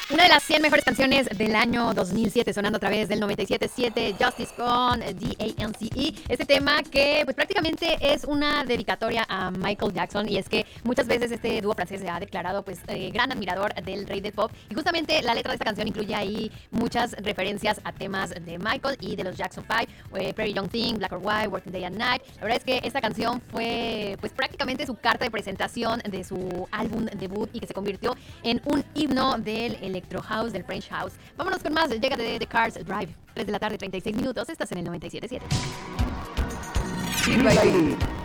Una de las 100 mejores canciones del año 2007 sonando a través del 97.7 Justice con DANCE. Este tema que pues prácticamente es una dedicatoria a Michael Jackson, y es que muchas veces este dúo francés se ha declarado pues gran admirador del rey del pop, y justamente la letra de esta canción incluye ahí muchas referencias a temas de Michael y de los Jackson 5, Pretty Young Thing, Black or White, Working Day and Night. La verdad es que esta canción fue pues prácticamente su carta de presentación de su álbum debut y que se convirtió en un himno del Electro House, del French House. Vámonos con más. Llega de The Cars Drive. 3 de la tarde, 36 minutos. Estás en el 97.7.